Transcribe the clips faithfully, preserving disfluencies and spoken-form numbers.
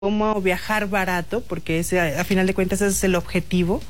cómo viajar barato, porque ese, a final de cuentas ese es el objetivo,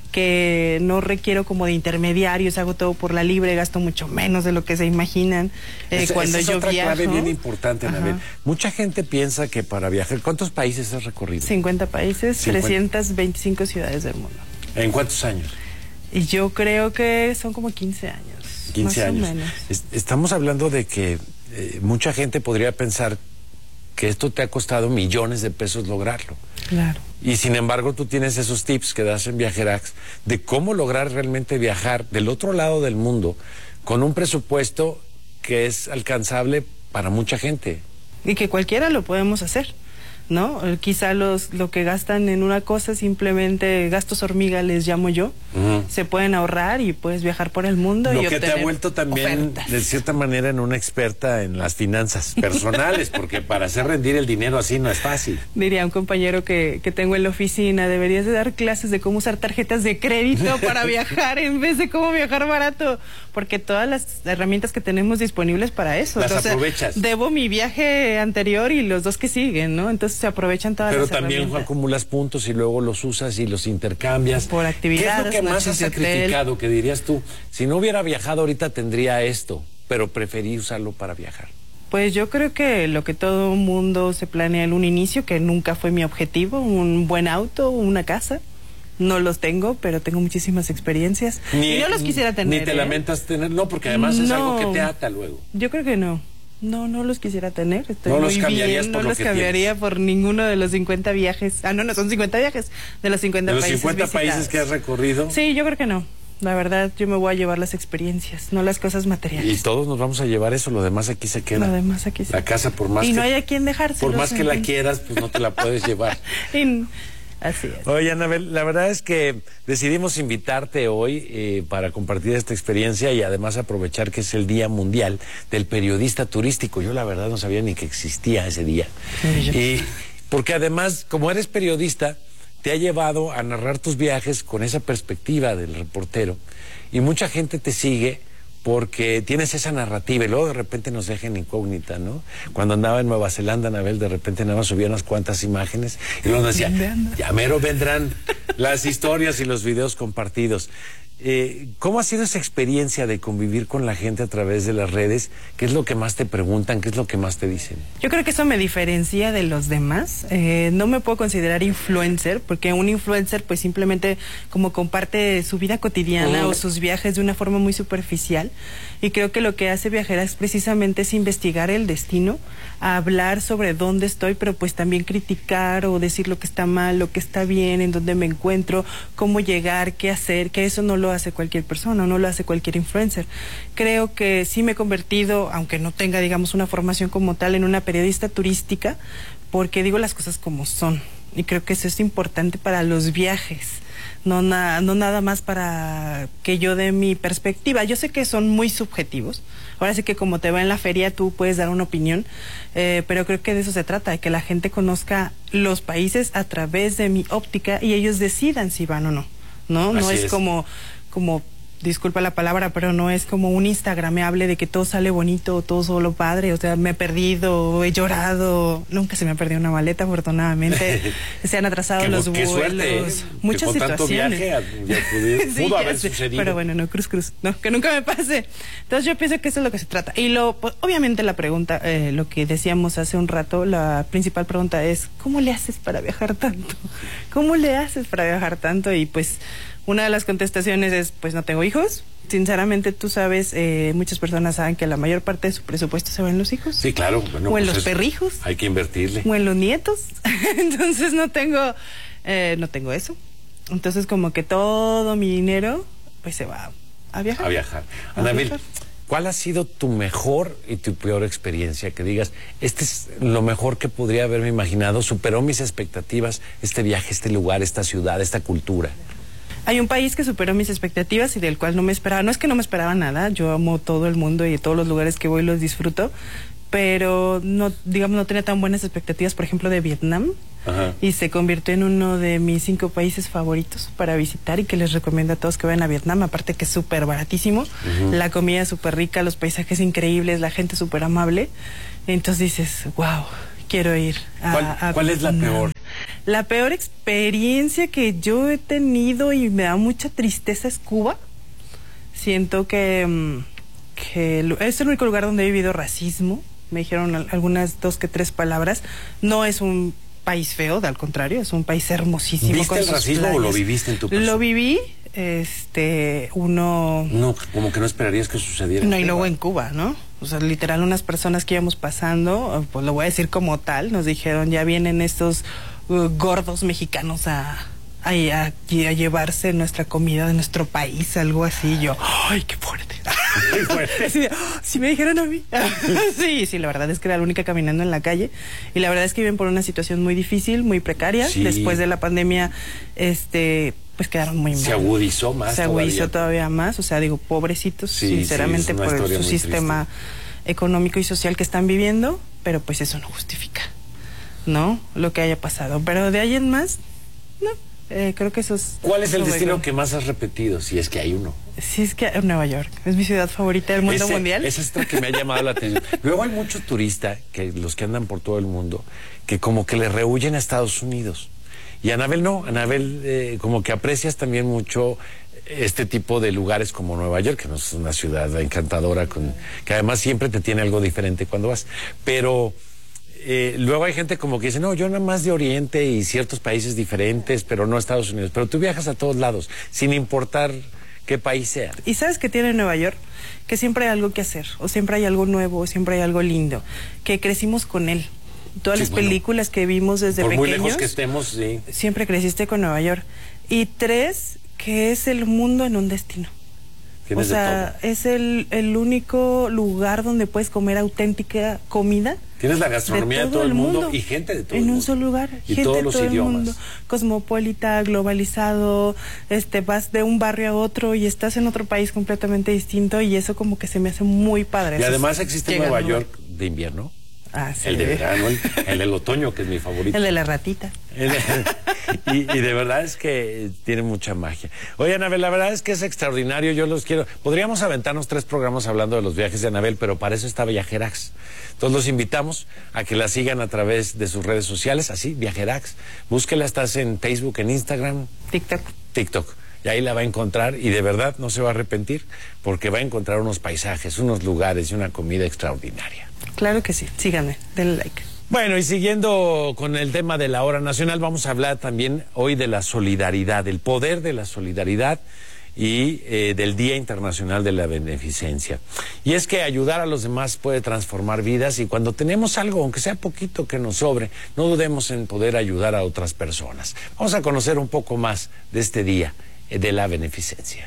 que no requiero como de intermediarios, hago todo por la libre, gasto mucho menos de lo que se imaginan eh, esa, cuando esa es yo otra viajo. clave bien importante, Anabel. Mucha gente piensa que para viajar, ¿cuántos países has recorrido? cincuenta países, cincuenta. trescientas veinticinco ciudades del mundo. ¿En cuántos años? Y yo creo que son como quince años. quince más años. O menos. Es, estamos hablando de que eh, mucha gente podría pensar que esto te ha costado millones de pesos lograrlo. Claro. Y sin embargo tú tienes esos tips que das en Viajerax de cómo lograr realmente viajar del otro lado del mundo con un presupuesto que es alcanzable para mucha gente. Y que cualquiera lo podemos hacer, ¿no? Quizá los lo que gastan en una cosa, simplemente gastos hormiga les llamo yo, uh-huh. se pueden ahorrar y puedes viajar por el mundo. Lo y que te ha vuelto también ofertas. De cierta manera en una experta en las finanzas personales, porque para hacer rendir el dinero así no es fácil. Diría un compañero que, que tengo en la oficina, deberías de dar clases de cómo usar tarjetas de crédito para viajar en vez de cómo viajar barato, porque todas las herramientas que tenemos disponibles para eso. Las Entonces, aprovechas. Debo mi viaje anterior y los dos que siguen, ¿no? Entonces se aprovechan todas Pero las también herramientas. acumulas puntos y luego los usas y los intercambias. Por actividades. ¿Qué es lo que más has noches de hotel? sacrificado? Que dirías tú, si no hubiera viajado ahorita tendría esto, pero preferí usarlo para viajar. Pues yo creo que lo que todo mundo se planea en un inicio, que nunca fue mi objetivo, un buen auto, una casa. No los tengo, pero tengo muchísimas experiencias. Ni, y no los quisiera tener. Ni te ¿eh? lamentas tener, no, porque además no, es algo que te ata luego. Yo creo que no. No, no los quisiera tener. Estoy no muy los cambiarías bien, por no lo los que cambiaría tienes. por ninguno de los cincuenta viajes. Ah, no, no son cincuenta viajes, de los cincuenta de los países cincuenta visitados. países que has recorrido. Sí, yo creo que no. La verdad, yo me voy a llevar las experiencias, no las cosas materiales. Y todos nos vamos a llevar eso, lo demás aquí se queda. Lo demás aquí se La casa, por más y que... no hay a quien dejárselo. Por más que la quieras, pues no te la puedes llevar. y, así es. Oye, Anabel, la verdad es que decidimos invitarte hoy eh, para compartir esta experiencia y además aprovechar que es el Día Mundial del Periodista Turístico. Yo la verdad no sabía ni que existía ese día. Sí, y porque además, como eres periodista, te ha llevado a narrar tus viajes con esa perspectiva del reportero y mucha gente te sigue porque tienes esa narrativa y luego de repente nos deja en incógnita, ¿no? Cuando andaba en Nueva Zelanda, Anabel, de repente nada más subía unas cuantas imágenes y luego decía, ya mero vendrán las historias y los videos compartidos. Eh, ¿Cómo ha sido esa experiencia de convivir con la gente a través de las redes? ¿Qué es lo que más te preguntan? ¿Qué es lo que más te dicen? Yo creo que eso me diferencia de los demás. Eh, no me puedo considerar influencer, porque un influencer pues simplemente como comparte su vida cotidiana uh. o sus viajes de una forma muy superficial. Y creo que lo que hace Viajera es precisamente es investigar el destino, a hablar sobre dónde estoy, pero pues también criticar o decir lo que está mal, lo que está bien, en dónde me encuentro, cómo llegar, qué hacer, que eso no lo hace cualquier persona, no lo hace cualquier influencer. Creo que sí me he convertido, aunque no tenga, digamos, una formación como tal, en una periodista turística, porque digo las cosas como son. Y creo que eso es importante para los viajes, no, na no nada más para que yo dé mi perspectiva. Yo sé que son muy subjetivos, ahora sí que como te va en la feria tú puedes dar una opinión, eh, pero creo que de eso se trata, de que la gente conozca los países a través de mi óptica y ellos decidan si van o no. No, no es, es como, como, disculpa la palabra, pero no es como un instagramable de que todo sale bonito, todo solo padre, o sea, me he perdido, he llorado, nunca se me ha perdido una maleta, afortunadamente, se han atrasado qué, los qué vuelos, suerte, ¿eh? muchas que con situaciones. Tanto viaje ya pude, sí, pudo ya haber sé, sucedido. Pero bueno, no, cruz, cruz, no, que nunca me pase. Entonces yo pienso que eso es lo que se trata. Y lo, pues, obviamente la pregunta, eh, lo que decíamos hace un rato, la principal pregunta es, ¿cómo le haces para viajar tanto? ¿Cómo le haces para viajar tanto? Y pues, una de las contestaciones es, pues no tengo hijos. Sinceramente, tú sabes, eh, muchas personas saben que la mayor parte de su presupuesto se va en los hijos. Sí, claro. Bueno, o en pues los perrijos. Hay que invertirle. O en los nietos. Entonces no tengo, eh, no tengo eso. Entonces como que todo mi dinero, pues se va a viajar. A viajar. A Anabel, viajar. ¿cuál ha sido tu mejor y tu peor experiencia? Que digas, este es lo mejor que podría haberme imaginado, superó mis expectativas, este viaje, este lugar, esta ciudad, esta cultura. Hay un país que superó mis expectativas y del cual no me esperaba. No es que no me esperaba nada, yo amo todo el mundo y todos los lugares que voy los disfruto, pero no, digamos, no tenía tan buenas expectativas, por ejemplo, de Vietnam. Ajá. Y se convirtió en uno de mis cinco países favoritos para visitar y que les recomiendo a todos que vayan a Vietnam, aparte que es súper baratísimo, uh-huh. La comida súper rica, los paisajes increíbles, la gente súper amable. Entonces dices, wow, quiero ir. A, ¿Cuál, a ¿cuál es la peor? La peor experiencia que yo he tenido y me da mucha tristeza es Cuba. Siento que, que es el único lugar donde he vivido racismo. Me dijeron algunas dos que tres palabras. No es un país feo, al contrario, es un país hermosísimo. ¿Viste el racismo playas. o lo viviste en tu persona? Lo viví, este, uno... No, como que no esperarías que sucediera. No, y luego en Cuba, ¿no? O sea, literal, unas personas que íbamos pasando, pues lo voy a decir como tal, nos dijeron, ya vienen estos uh, gordos mexicanos a, a, a, a llevarse nuestra comida de nuestro país, algo así. Yo, ¡ay, qué fuerte! Qué fuerte. Sí, sí me dijeron a mí. Sí, sí, la verdad es que era la única caminando en la calle. Y la verdad es que viven por una situación muy difícil, muy precaria. Sí. Después de la pandemia, este... pues quedaron muy mal. Se agudizó más. Se agudizó todavía, todavía más. O sea, digo, pobrecitos, sí, sinceramente, sí, por su sistema triste. económico y social que están viviendo, pero pues eso no justifica, ¿no? Lo que haya pasado. Pero de ahí en más, no. Eh, creo que eso es... ¿Cuál es el destino que más has repetido, si es que hay uno? Sí, es que Nueva York es mi ciudad favorita del mundo Ese, mundial. Esa es la que me ha llamado la atención. Luego hay muchos turistas, que los que andan por todo el mundo, que como que le rehuyen a Estados Unidos. Y Anabel no, Anabel eh, como que aprecias también mucho este tipo de lugares como Nueva York, que no es una ciudad encantadora, con, que además siempre te tiene algo diferente cuando vas. Pero eh, luego hay gente como que dice, no, yo nada más de Oriente y ciertos países diferentes, pero no Estados Unidos. Pero tú viajas a todos lados, sin importar qué país sea. ¿Y sabes qué tiene Nueva York? Que siempre hay algo que hacer, o siempre hay algo nuevo, o siempre hay algo lindo, que crecimos con él. Todas sí, las bueno, películas que vimos desde por pequeños. Muy lejos que estemos, sí. Siempre creciste con Nueva York. Y tres, que es el mundo en un destino. O sea, es el, el único lugar donde puedes comer auténtica comida. Tienes la gastronomía de todo, de todo el mundo, mundo y gente de todo en el mundo. En un solo lugar. Y gente todos de los todo idiomas. El mundo. Cosmopolita, globalizado, este, vas de un barrio a otro y estás en otro país completamente distinto y eso como que se me hace muy padre. Y además existe Nueva York de invierno. Ah, sí. El de verano, el, el del otoño, que es mi favorito. El de la ratita. El, y, y de verdad es que tiene mucha magia. Oye, Anabel, la verdad es que es extraordinario, yo los quiero. Podríamos aventarnos tres programas hablando de los viajes de Anabel, pero para eso está Viajerax. Entonces los invitamos a que la sigan a través de sus redes sociales, así, Viajerax. Búsquela, estás en Facebook, en Instagram. TikTok. TikTok. Y ahí la va a encontrar y de verdad no se va a arrepentir porque va a encontrar unos paisajes, unos lugares y una comida extraordinaria. Claro que sí, síganme, denle like. Bueno, y siguiendo con el tema de la hora nacional, vamos a hablar también hoy de la solidaridad, el poder de la solidaridad y eh, del Día Internacional de la Beneficencia. Y es que ayudar a los demás puede transformar vidas y cuando tenemos algo, aunque sea poquito que nos sobre, no dudemos en poder ayudar a otras personas. Vamos a conocer un poco más de este Día eh, de la Beneficencia.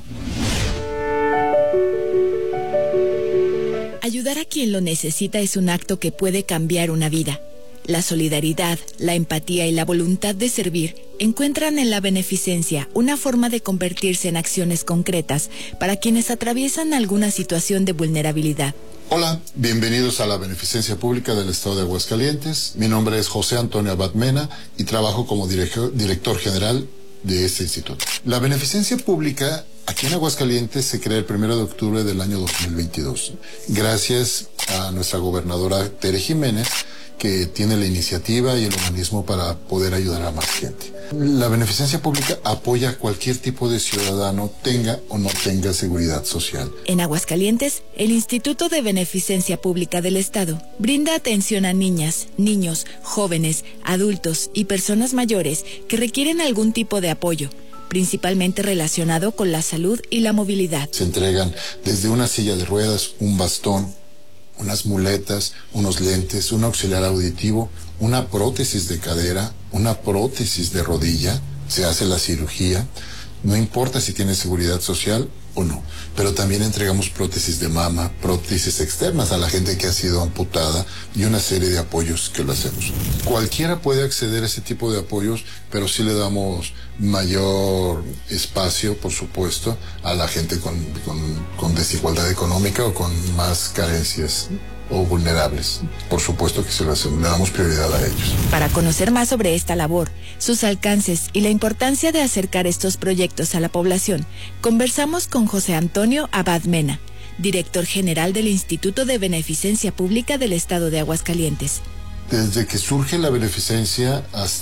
Ayudar a quien lo necesita es un acto que puede cambiar una vida. La solidaridad, la empatía y la voluntad de servir encuentran en la beneficencia una forma de convertirse en acciones concretas para quienes atraviesan alguna situación de vulnerabilidad. Hola, bienvenidos a la Beneficencia Pública del Estado de Aguascalientes. Mi nombre es José Antonio Abad Mena y trabajo como director, director general de este instituto. La Beneficencia Pública aquí en Aguascalientes se crea el primero de octubre del año dos mil veintidós, gracias a nuestra gobernadora Tere Jiménez, que tiene la iniciativa y el humanismo para poder ayudar a más gente. La Beneficencia Pública apoya a cualquier tipo de ciudadano, tenga o no tenga seguridad social. En Aguascalientes, el Instituto de Beneficencia Pública del Estado brinda atención a niñas, niños, jóvenes, adultos y personas mayores que requieren algún tipo de apoyo, principalmente relacionado con la salud y la movilidad. Se entregan desde una silla de ruedas, un bastón, unas muletas, unos lentes, un auxiliar auditivo, una prótesis de cadera, una prótesis de rodilla, se hace la cirugía, no importa si tiene seguridad social o no, pero también entregamos prótesis de mama, prótesis externas a la gente que ha sido amputada y una serie de apoyos que lo hacemos. Cualquiera puede acceder a ese tipo de apoyos, pero sí le damos mayor espacio, por supuesto, a la gente con, con, con desigualdad económica o con más carencias o vulnerables. Por supuesto que se lo hacemos, le damos prioridad a ellos. Para conocer más sobre esta labor, sus alcances y la importancia de acercar estos proyectos a la población, conversamos con José Antonio Abad Mena, director general del Instituto de Beneficencia Pública del Estado de Aguascalientes. Desde que surge la beneficencia hasta